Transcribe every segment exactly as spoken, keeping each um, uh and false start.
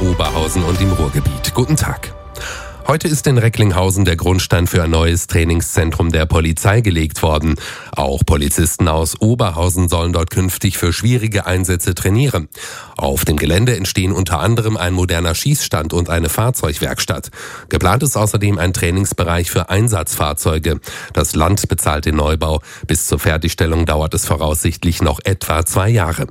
Oberhausen und im Ruhrgebiet. Guten Tag. Heute ist in Recklinghausen der Grundstein für ein neues Trainingszentrum der Polizei gelegt worden. Auch Polizisten aus Oberhausen sollen dort künftig für schwierige Einsätze trainieren. Auf dem Gelände entstehen unter anderem ein moderner Schießstand und eine Fahrzeugwerkstatt. Geplant ist außerdem ein Trainingsbereich für Einsatzfahrzeuge. Das Land bezahlt den Neubau. Bis zur Fertigstellung dauert es voraussichtlich noch etwa zwei Jahre.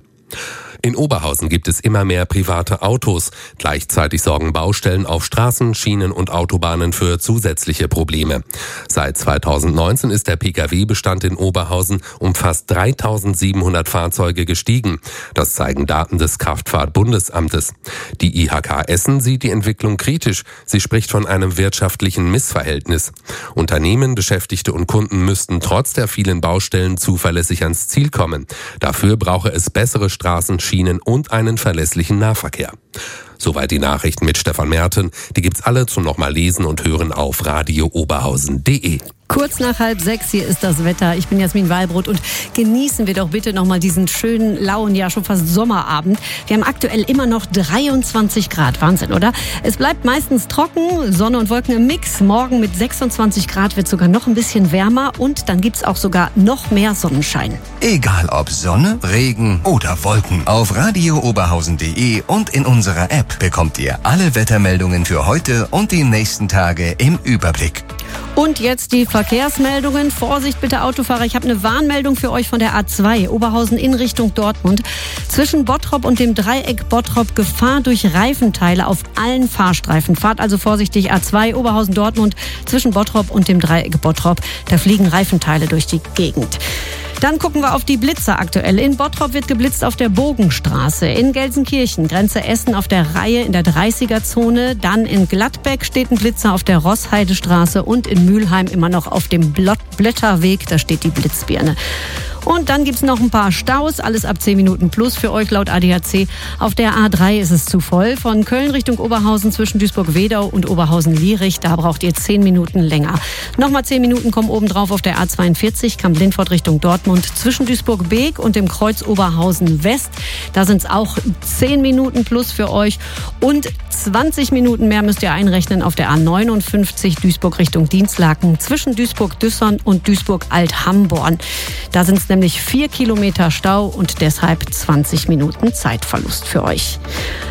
In Oberhausen gibt es immer mehr private Autos. Gleichzeitig sorgen Baustellen auf Straßen, Schienen und Autobahnen für zusätzliche Probleme. Seit zweitausendneunzehn ist der Pkw-Bestand in Oberhausen um fast dreitausendsiebenhundert Fahrzeuge gestiegen. Das zeigen Daten des Kraftfahrt-Bundesamtes. Die I H K Essen sieht die Entwicklung kritisch. Sie spricht von einem wirtschaftlichen Missverhältnis. Unternehmen, Beschäftigte und Kunden müssten trotz der vielen Baustellen zuverlässig ans Ziel kommen. Dafür brauche es bessere Straßen, Schienen und einen verlässlichen Nahverkehr. Soweit die Nachrichten mit Stefan Merten. Die gibt's alle zum nochmal lesen und hören auf radio oberhausen punkt de. Kurz nach halb sechs, hier ist das Wetter. Ich bin Jasmin Weilbrot und genießen wir doch bitte nochmal diesen schönen, lauen, ja schon fast Sommerabend. Wir haben aktuell immer noch dreiundzwanzig Grad. Wahnsinn, oder? Es bleibt meistens trocken, Sonne und Wolken im Mix. Morgen mit sechsundzwanzig Grad wird sogar noch ein bisschen wärmer und dann gibt's auch sogar noch mehr Sonnenschein. Egal ob Sonne, Regen oder Wolken. Auf radio oberhausen punkt de und in unserer App bekommt ihr alle Wettermeldungen für heute und die nächsten Tage im Überblick. Und jetzt die Verkehrsmeldungen. Vorsicht bitte Autofahrer, ich habe eine Warnmeldung für euch von der A zwei, Oberhausen in Richtung Dortmund. Zwischen Bottrop und dem Dreieck Bottrop Gefahr durch Reifenteile auf allen Fahrstreifen. Fahrt also vorsichtig, A zwei, Oberhausen Dortmund, zwischen Bottrop und dem Dreieck Bottrop. Da fliegen Reifenteile durch die Gegend. Dann gucken wir auf die Blitzer aktuell. In Bottrop wird geblitzt auf der Bogenstraße. In Gelsenkirchen, Grenze Essen auf der Reihe in der dreißiger-Zone. Dann in Gladbeck steht ein Blitzer auf der Rossheidestraße und in Mülheim immer noch auf dem Blätterweg. Da steht die Blitzbirne. Und dann gibt's noch ein paar Staus, alles ab zehn Minuten plus für euch laut A D A C. Auf der A drei ist es zu voll. Von Köln Richtung Oberhausen zwischen Duisburg-Wedau und Oberhausen-Lierich, da braucht ihr zehn Minuten länger. Nochmal zehn Minuten kommen obendrauf auf der A zweiundvierzig, Kamp-Lindfort Richtung Dortmund zwischen Duisburg-Beek und dem Kreuz Oberhausen-West. Da sind's auch zehn Minuten plus für euch und zwanzig Minuten mehr müsst ihr einrechnen auf der A neunundfünfzig Duisburg Richtung Dienstlaken zwischen Duisburg-Düssern und Duisburg-Alt-Hamborn. Da sind's nämlich vier Kilometer Stau und deshalb zwanzig Minuten Zeitverlust für euch.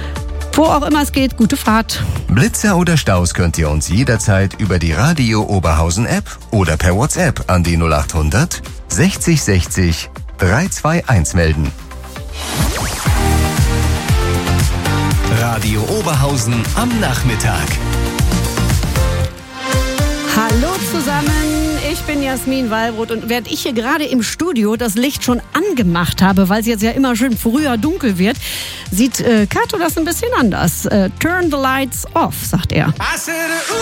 Wo auch immer es geht, gute Fahrt. Blitzer oder Staus könnt ihr uns jederzeit über die Radio Oberhausen App oder per WhatsApp an die null achthundert sechzig sechzig dreihundertzweiundundzwanzig melden. Radio Oberhausen am Nachmittag. Hallo zusammen, ich bin Jasmin Weilbrot und während ich hier gerade im Studio das Licht schon angemacht habe, weil es jetzt ja immer schön früher dunkel wird, sieht äh, Kato das ein bisschen anders. Äh, Turn the lights off, sagt er.